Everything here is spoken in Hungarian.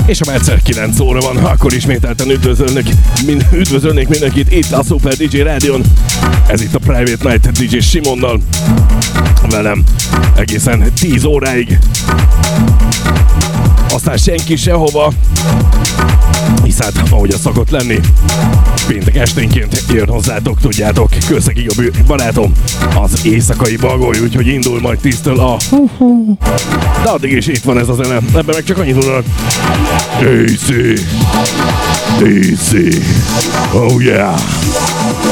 És ha egyszer 9 óra van, akkor ismételten üdvözölnék mindenkit itt a Super DJ Rádion. Ez itt a Private Night DJ Simonnal. Velem egészen 10 óráig. Aztán senki sehova. Hisz hát, ahogy az szokott lenni, péntek esténként jön hozzátok, tudjátok, Kőszegi a barátom, az éjszakai bagoly, úgyhogy indul majd 10-től a... De addig is itt van ez a zene, ebben meg csak annyit mondanak. Easy, easy, oh yeah.